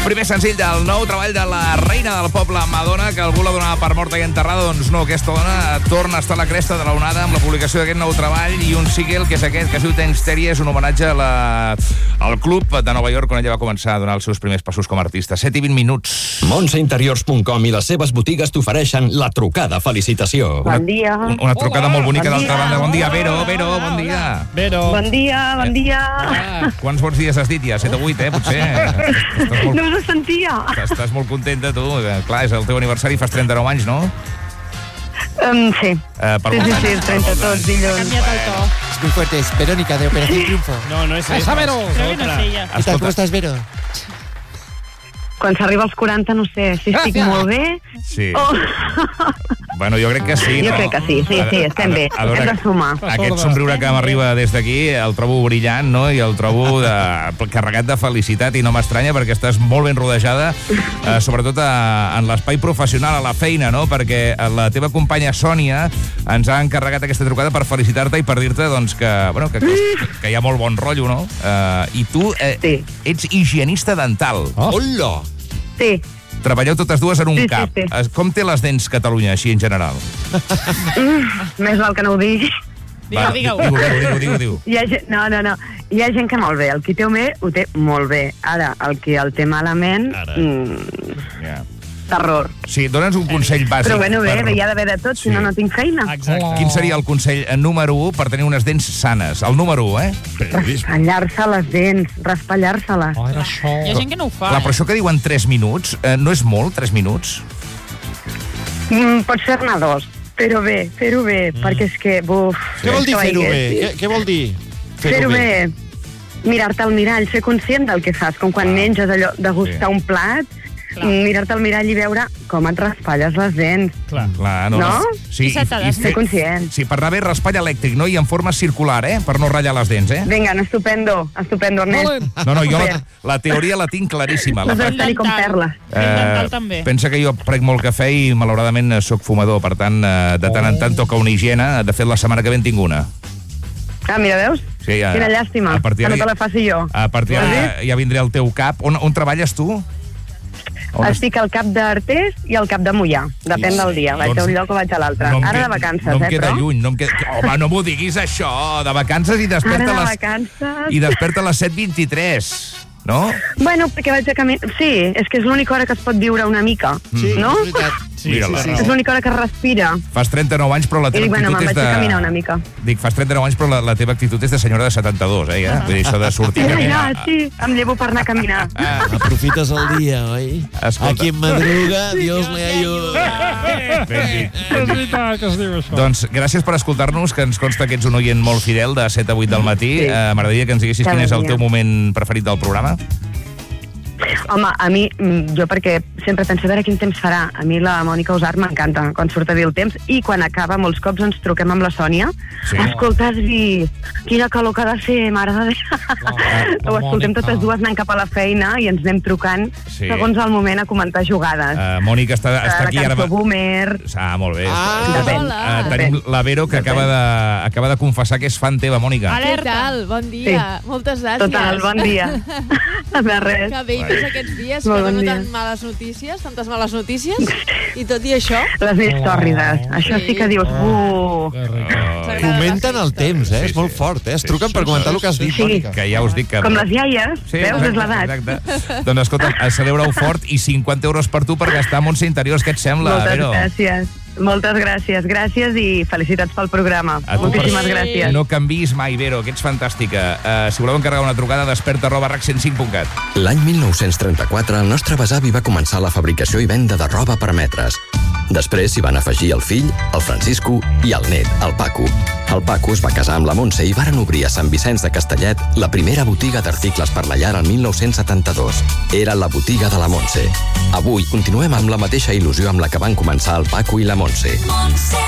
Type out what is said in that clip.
Primer senzill del nou treball de la reina del poble, Madonna, que algú la donava per morta i enterrada. Doncs no, aquesta dona torna a estar a la cresta de la onada amb la publicació d'aquest nou treball i un single que és aquest, que es diu Tensteria, és un homenatge al club de Nova York on ella va començar a donar els seus primers passos com a artista. 7 i 20 minuts. Montseinteriors.com i les seves botigues t'ofereixen la trucada felicitació. Bon dia. Una trucada molt bonica bon d'altra dia. banda. Bon dia, Vero, bon dia. Vero. Bon dia. Quants bons dies has dit ja? 7 o 8, potser? No us ho sentia. Estàs molt contenta, tu. Clar, és el teu aniversari, fas 39 anys, no? Sí. Sí, 30 tots, dilluns. Canviat el to. Es muy fuerte, es Verónica de Operación Triunfo. No es ¡Esa, Vero! Creo que no es ella. ¿Qué tal? ¿Cómo estás, Vero? Quan s'arriba als 40 no sé si estic molt bé Sí. o... Bueno, jo crec que sí, Jo no? crec que sí, estem bé. A veure, Hem de sumar. aquest somriure que m'arriba des d'aquí el trobo brillant, no? I el trobo carregat de felicitat i no m'estranya perquè estàs molt ben rodejada, sobretot en l'espai professional, a la feina, no? Perquè la teva companya Sònia ens ha encarregat aquesta trucada per felicitar-te i per dir-te doncs, que hi ha molt bon rotllo, no? I tu ets higienista dental. ¡Hola! Sí. Treballeu totes dues en un Sí. Com té les dents Catalunya, així en general? Més val que no ho digui. Digue-ho. Digue-ho. Hi ha gent, no. Hi ha gent que molt bé. El qui té bé, ho té molt bé. Ara, el que el té malament... Ja. Terror. Sí, dona'ns un consell bàsic. Però bueno, bé, hi ha d'haver de tot, si no tinc feina. Exacte. Quin seria el consell número 1 per tenir unes dents sanes? El número 1, Raspallar-se les dents, raspallar-se-les. Hi ha gent que no ho fa. Clar, però això que diuen 3 minuts, no és molt, 3 minuts? Pots fer-ne 2, però bé, fer-ho bé, perquè és que... Què vol dir fer-ho bé? Què vol dir Fer-ho bé. Mirar-te al mirall, ser conscient del que fas, com quan menges allò, degustar un plat, mirar-te al mirall i veure com et raspalles les dents. Clar, no? Sí, I se t'ha de ser conscient. Sí, per anar bé, raspall elèctric, no? I en forma circular, per no ratllar les dents, Vinga, estupendo, Ernest. No, jo la teoria la tinc claríssima. Us has de tenir com perles. Dental també. Pensa que jo prenc molt cafè i malauradament sóc fumador, per tant, de tant en tant toca una higiene. De fet, la setmana que ve en tinc una. Mira, veus? Sí, Quina llàstima, que no te la faci jo. A partir d'ara ja vindré al teu cap. On treballes tu? Estic al cap d'Artés i al cap de Mollà. Depèn del dia. Vaig a un lloc o vaig a l'altre. Ara de vacances, no em queda però... lluny. Home, no m'ho diguis, això. De vacances i desperta Ara de vacances... a les 7:23. No? Bueno, perquè vaig a caminar... Sí, és que és l'única hora que es pot viure una mica, no? És veritat. És l'única hora que es respira. Fas 39 anys, però la I teva dic, bueno, actitud me'n és vaig a caminar una mica. Dic, fas 39 anys, però la teva actitud és de senyora de 72, ja? Vull dir, això de sortir... Sí, em llevo per anar a caminar. Aprofites el dia, oi? Escolta. A quien madruga, Dios le ayuda. Ben dit. És veritat que es diu això. Doncs gràcies per escoltar-nos, que ens consta que ets un oient molt fidel de 7 a 8 del matí. M'agradaria que ens diguessis quin és el teu moment preferit del programa. Home, a mi, jo perquè sempre penso a veure quin temps farà. A mi la Mònica Usart m'encanta quan surt a dir el temps i quan acaba molts cops ens truquem amb la Sònia. Sí. Escolta, quina calor que ha de fer, mare de Déu. Ho escoltem totes dues anant cap a la feina i ens anem trucant segons el moment a comentar jugades. Mònica està aquí ara. La cançó Boomer. Molt bé. Depèn. Tenim la Vero, que acaba de confessar que és fan teva, Mònica. Què tal? Bon dia. Moltes gràcies. Total, bon dia. De res. Que bé, tots aquests dies que dono tantes males notícies, i tot i això... Les més tòrrides. Això sí que dius... Comenten el temps, és molt fort, Es truquen per comentar el que has dit, Mònica. Que ja us dic que... Com les iaies, veus? És l'edat. Exacte. Doncs escolta, celebra-ho fort i 50 euros per tu per gastar en Interiors. Què et sembla, Vero? Moltes gràcies. Moltes gràcies. Gràcies i felicitats pel programa. Moltíssimes gràcies. No canvis mai, Vero, que ets fantàstica. Si voleu encarregar una trucada, desperta@rac105.cat. L'any 1934, el nostre besavi va començar la fabricació i venda de roba per metres. Després s'hi van afegir el fill, el Francisco i el net, el Paco. El Paco es va casar amb la Montse i varen obrir a Sant Vicenç de Castellet la primera botiga d'articles per la llar el 1972. Era la botiga de la Montse. Avui continuem amb la mateixa il·lusió amb la que van començar el Paco i la Montse.